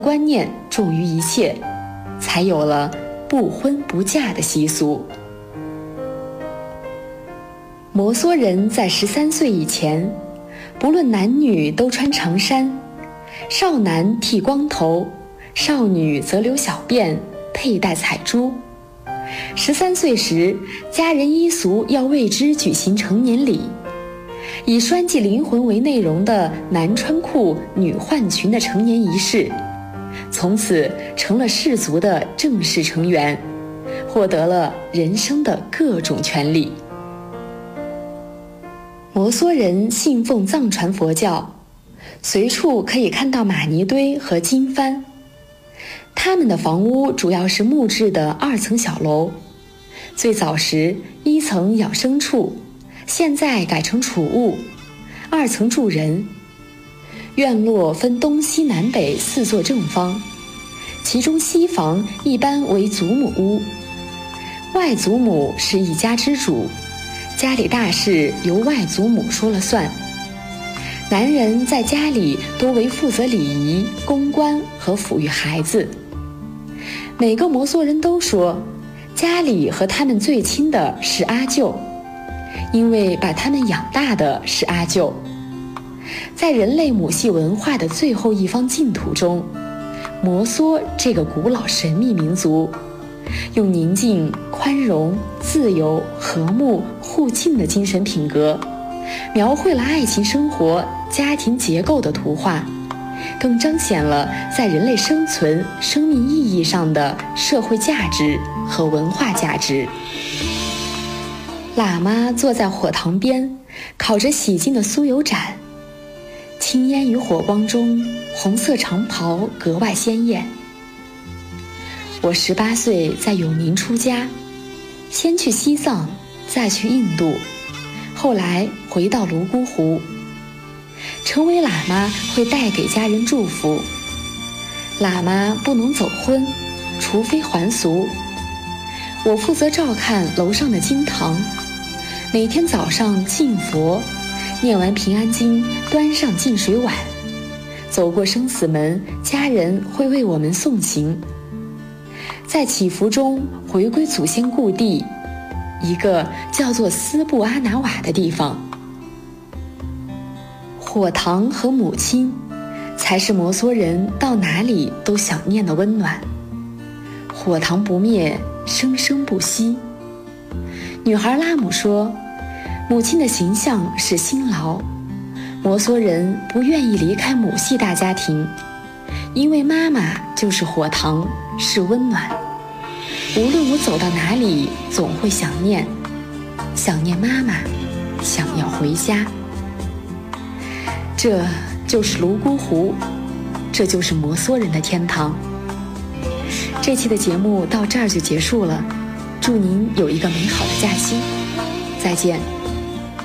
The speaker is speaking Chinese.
观念重于一切，才有了不婚不嫁的习俗。摩梭人在13岁以前，不论男女都穿长衫，少男剃光头，少女则留小辫，佩戴彩珠。13岁时，家人依俗要为之举行成年礼，以拴系灵魂为内容的男穿裤女换裙的成年仪式，从此成了氏族的正式成员，获得了人生的各种权利。摩梭人信奉藏传佛教，随处可以看到玛尼堆和经幡。他们的房屋主要是木质的2层小楼，最早时1层养牲畜，现在改成储物，2层住人。院落分东西南北4座正方，其中西房一般为祖母屋，外祖母是一家之主，家里大事由外祖母说了算。男人在家里多为负责礼仪、公关和抚育孩子。每个摩梭人都说，家里和他们最亲的是阿舅，因为把他们养大的是阿舅。在人类母系文化的最后一方净土中，摩梭这个古老神秘民族，用宁静、宽容、自由、和睦、互敬的精神品格，描绘了爱情生活、家庭结构的图画，更彰显了在人类生存、生命意义上的社会价值和文化价值。喇嘛坐在火塘边，烤着洗净的酥油盏，青烟与火光中，红色长袍格外鲜艳。我18岁在永宁出家，先去西藏，再去印度，后来回到泸沽湖。成为喇嘛会带给家人祝福，喇嘛不能走婚，除非还俗。我负责照看楼上的经堂，每天早上敬佛，念完平安经，端上净水碗，走过生死门，家人会为我们送行。在祈福中回归祖先故地，一个叫做斯布阿拿瓦的地方。火塘和母亲，才是摩梭人到哪里都想念的温暖。火塘不灭，生生不息。女孩拉姆说，母亲的形象是辛劳，摩梭人不愿意离开母系大家庭，因为妈妈就是火塘，是温暖。无论我走到哪里，总会想念妈妈，想要回家。这就是泸沽湖，这就是摩梭人的天堂。这期的节目到这儿就结束了，祝您有一个美好的假期，再见。